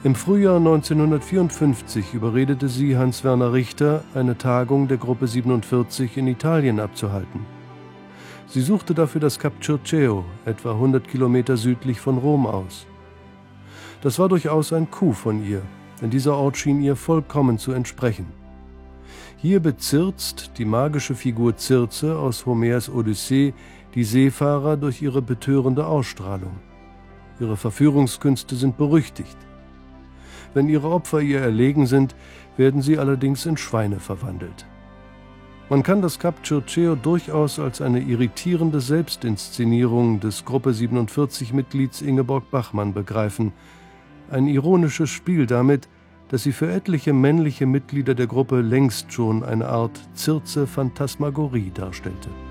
Im Frühjahr 1954 überredete sie Hans-Werner Richter, eine Tagung der Gruppe 47 in Italien abzuhalten. Sie suchte dafür das Kap Circeo, etwa 100 Kilometer südlich von Rom aus. Das war durchaus ein Coup von ihr, denn dieser Ort schien ihr vollkommen zu entsprechen. Hier bezirzt die magische Figur Circe aus Homers Odyssee die Seefahrer durch ihre betörende Ausstrahlung. Ihre Verführungskünste sind berüchtigt. Wenn ihre Opfer ihr erlegen sind, werden sie allerdings in Schweine verwandelt. Man kann das Kap Circeo durchaus als eine irritierende Selbstinszenierung des Gruppe 47-Mitglieds Ingeborg Bachmann begreifen, ein ironisches Spiel damit, dass sie für etliche männliche Mitglieder der Gruppe längst schon eine Art Circe-Phantasmagorie darstellte.